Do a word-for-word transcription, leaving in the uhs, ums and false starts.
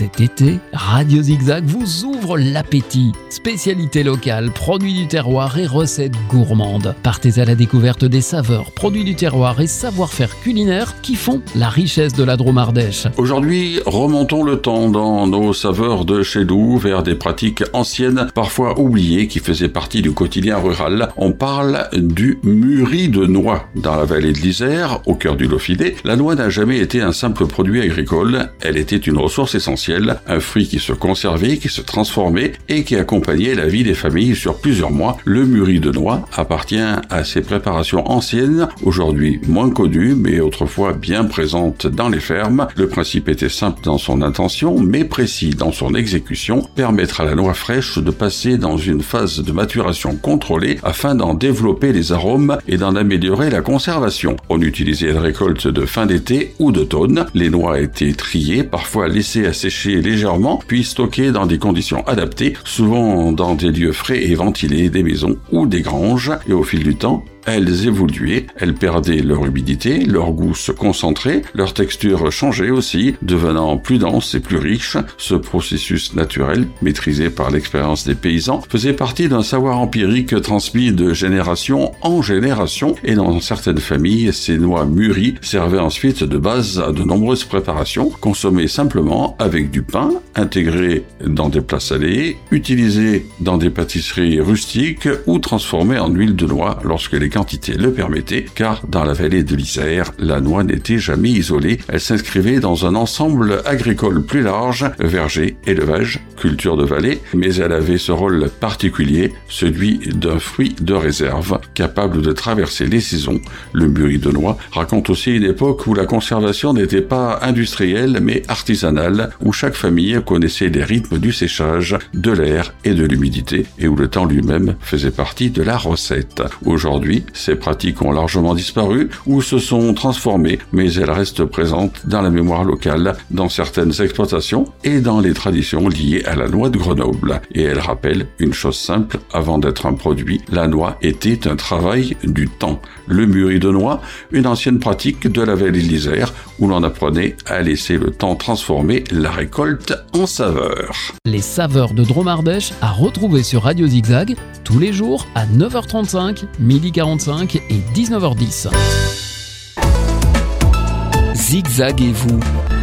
Cet été, Radio Zigzag vous ouvre l'appétit. Spécialités locales, produits du terroir et recettes gourmandes. Partez à la découverte des saveurs, produits du terroir et savoir-faire culinaire qui font la richesse de la Drôme Ardèche. Aujourd'hui, remontons le temps dans nos saveurs de chez nous vers des pratiques anciennes, parfois oubliées, qui faisaient partie du quotidien rural. On parle du mûri de noix. Dans la vallée de l'Isère, au cœur du Dauphiné, la noix n'a jamais été un simple produit agricole. Elle était une ressource essentielle. Un fruit qui se conservait, qui se transformait et qui accompagnait la vie des familles sur plusieurs mois. Le mûri de noix appartient à ces préparations anciennes, aujourd'hui moins connues, mais autrefois bien présentes dans les fermes. Le principe était simple dans son intention, mais précis dans son exécution, permettre à la noix fraîche de passer dans une phase de maturation contrôlée afin d'en développer les arômes et d'en améliorer la conservation. On utilisait une récolte de fin d'été ou d'automne. Les noix étaient triées, parfois laissées à sécher légèrement, puis stockées dans des conditions adaptées, souvent dans des lieux frais et ventilés, des maisons ou des granges, et au fil du temps, elles évoluaient, elles perdaient leur humidité, leur goût se concentrait, leur texture changeait aussi, devenant plus dense et plus riche. Ce processus naturel, maîtrisé par l'expérience des paysans, faisait partie d'un savoir empirique transmis de génération en génération, et dans certaines familles, ces noix mûries servaient ensuite de base à de nombreuses préparations, consommées simplement avec du pain, intégrées dans des plats salés, utilisées dans des pâtisseries rustiques ou transformées en huile de noix lorsque les quantités le permettaient, car dans la vallée de l'Isère, la noix n'était jamais isolée, elle s'inscrivait dans un ensemble agricole plus large, verger, élevage, culture de vallée, mais elle avait ce rôle particulier, celui d'un fruit de réserve, capable de traverser les saisons. Le mûri de noix raconte aussi une époque où la conservation n'était pas industrielle, mais artisanale, où chaque famille connaissait les rythmes du séchage, de l'air et de l'humidité, et où le temps lui-même faisait partie de la recette. Aujourd'hui, ces pratiques ont largement disparu ou se sont transformées, mais elles restent présentes dans la mémoire locale, dans certaines exploitations et dans les traditions liées à la noix de Grenoble. Et elles rappellent une chose simple, avant d'être un produit, la noix était un travail du temps. Le mûri de noix, une ancienne pratique de la vallée de l'Isère, où l'on apprenait à laisser le temps transformer la récolte en saveur. Les saveurs de Drôme Ardèche à retrouver sur Radio Zigzag tous les jours à neuf heures trente-cinq, midi quarante-cinq et dix-neuf heures dix. Zigzag et vous.